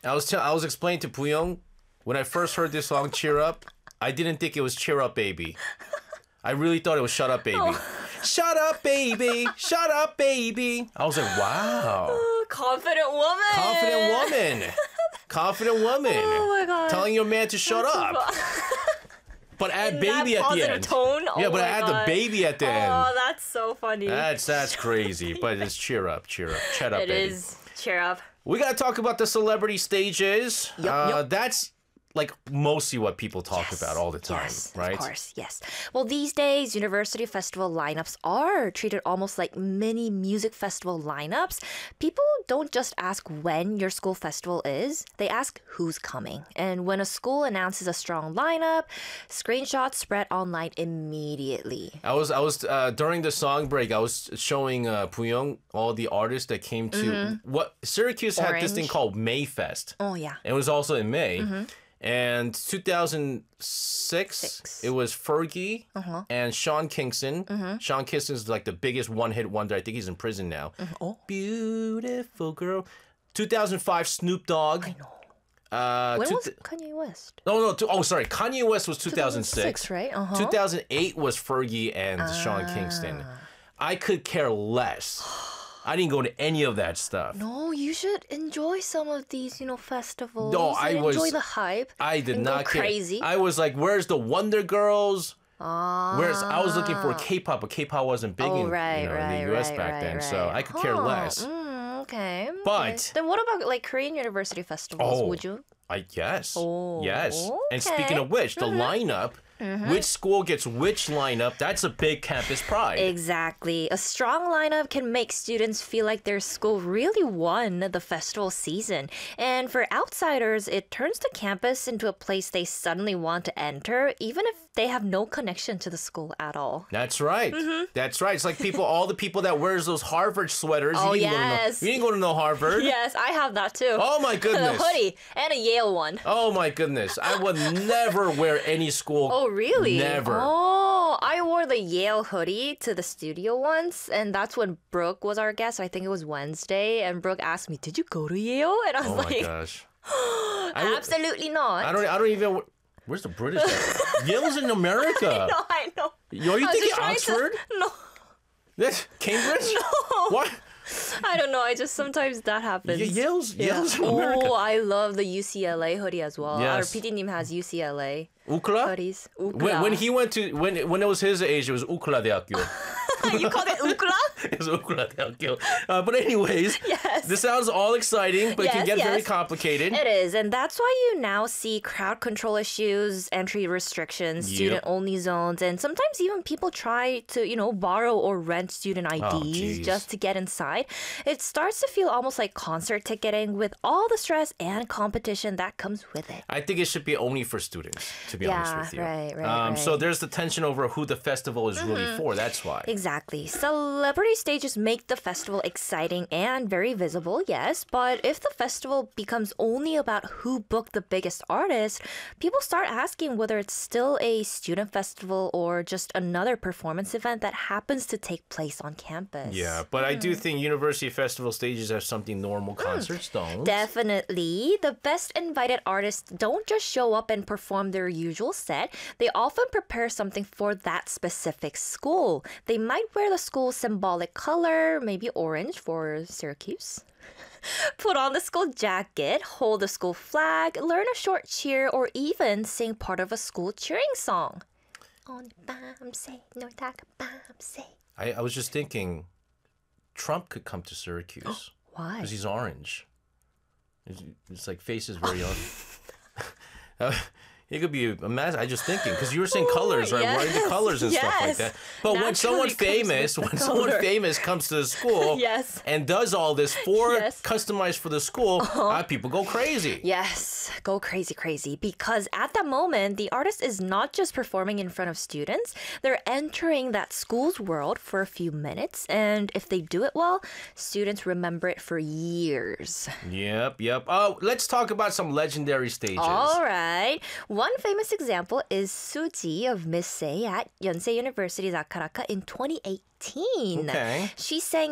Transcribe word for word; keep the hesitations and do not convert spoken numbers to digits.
I was tell- I was explaining to Puyong when I first heard this song, "Cheer Up." I didn't think it was "Cheer Up, Baby." I really thought it was "Shut Up, Baby." Oh. Shut up, baby. Shut up, baby. I was like, wow. Confident woman. Confident woman. Confident woman. Oh my God. Telling your man to shut up. But add In baby that at the positive end. tone? Oh yeah, but my add God. the baby at the end. Oh, that's so funny. That's that's crazy. But it's cheer up, cheer up. Shut up, It baby. is. Cheer up. We got to talk about the celebrity stages. Yup, uh, yup. That's like mostly what people talk Yes, about all the time, yes, right? Of course, yes. Well, these days, university festival lineups are treated almost like mini music festival lineups. People don't just ask when your school festival is, they ask who's coming. And when a school announces a strong lineup, screenshots spread online immediately. I was I was uh, during the song break. I was showing uh, Puyong all the artists that came to what Syracuse had this thing Mm-hmm. Orange. called Mayfest. Oh, yeah. It was also in May. And two thousand six, Six. it was Fergie Uh-huh. and Sean Kingston. Mm-hmm. Sean Kingston is like the biggest one-hit wonder. I think he's in prison now. Oh. Beautiful girl. two thousand five, Snoop Dogg. I know. Uh, When two was th- Kanye West? no, no. Two, oh, sorry. Kanye West was two thousand six. right? Uh-huh. two thousand eight was Fergie and Sean Ah. Kingston. I could care less. I didn't go to any of that stuff. No, you should enjoy some of these, you know, festivals. No, I and was- enjoy the hype. I did and not go care. crazy. I was like, "Where's the Wonder Girls?" Ah. Whereas I was looking for K-pop, but K-pop wasn't big Oh, in, right, you know, in right, the U S right, back right, then, right. so I could care Huh, less. Mm, okay. But- okay. Then what about like Korean university festivals? Oh. Would you? I guess. Oh, yes. And okay. Mm-hmm. speaking of which, the lineup, which school gets which lineup, that's a big campus pride. Exactly. A strong lineup can make students feel like their school really won the festival season. And for outsiders, it turns the campus into a place they suddenly want to enter, even if they have no connection to the school at all. That's right. Mm-hmm. That's right. It's like people, all the people that wears those Harvard sweaters. Oh, you didn't yes. Go to no, you didn't go to no Harvard. Yes, I have that too. Oh my A goodness. hoodie and a Yale one. Oh my goodness. I would never wear any school. Oh, really? Never. Oh, I wore the Yale hoodie to the studio once, and that's when Brooke was our guest. I think it was Wednesday, and Brooke asked me, "Did you go to Yale?" And I was Oh my like, gosh. I would- "Absolutely not." I don't. I don't even. Where's the British? at? Yale's in America. No, I know. Yo, you I was thinking just trying to- Oxford? No, That's Cambridge? No. What? I don't know. I just sometimes that happens. Y- Yale's Yale's in Oh, America. I love the U C L A hoodie as well. Our Yes. P D 님 has U C L A Ukla? hoodies. When, when he went to when when it was his age, it was Ukla 대학교. you called it ukla? It was Ukla 대학교. Uh, but anyways, Yes. this sounds all exciting, but it can Yes, get very yes. complicated. It is, and that's why you now see crowd control issues, entry restrictions, Yep. student-only zones, and sometimes even people try to, you know, borrow or rent student I Ds Oh, geez. just to get inside. It starts to feel almost like concert ticketing with all the stress and competition that comes with it. I think it should be only for students, to be Yeah, honest with you. right, right, um, So right. there's the tension over who the festival is really for. That's why. Exactly. Celebrity stages make the festival exciting and very visible, yes, but if the festival becomes only about who booked the biggest artist, people start asking whether it's still a student festival or just another performance event that happens to take place on campus. Yeah, but I Hmm. do think university festival stages are something normal concerts don't. Definitely. The best invited artists don't just show up and perform their usual set. They often prepare something for that specific school. They might wear the school's symbolic color, maybe orange for Syracuse. Put on the school jacket, hold the school flag, learn a short cheer, or even sing part of a school cheering song. On 밤새 놀다가 밤새. I, I was just thinking, Trump could come to Syracuse Why? because he's orange. It's, it's like face is very young. Uh, It could be a mess. I just thinking because you were saying colors, right? yes, Wearing the colors and stuff like yes. that. But when someone Naturally comes famous, with when the someone color. famous comes to the school, Yes. and does all this for Yes. customized for the school, uh, people go crazy. Yes, go crazy, crazy. Because at that moment, the artist is not just performing in front of students, they're entering that school's world for a few minutes. And if they do it well, students remember it for years. Yep, yep. Oh, let's talk about some legendary stages. All right. One famous example is Suji of Miss Say at Yonsei University's Akaraka in twenty eighteen. Okay. She sang